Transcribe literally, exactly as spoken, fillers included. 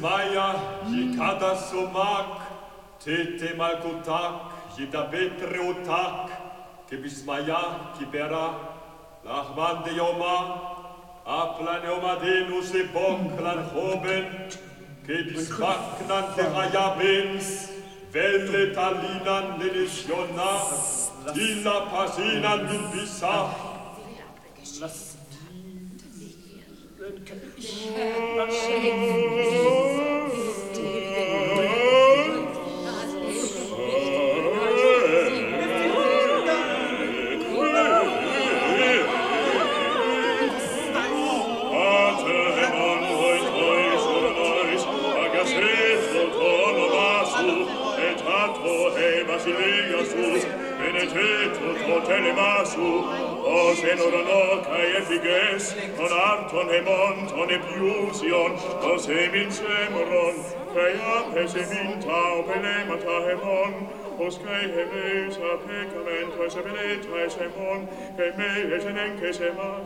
bismaia, je kada somak, tete malkotak, je da betre otak, ke bismaia, ki bera, lahman de joma, aplan jomadenus de bonklan hoben, ke bismaknan de hayabens, velle talinan ledesiona, illa pasinan min bisa. Lass O se non cae effiges, non arton e monton e piusion, o se min semron, cae apes e min tau pelemata e mon, os cae e meus a peccamento e se beneta e se mon, cae me e se nenque se mas.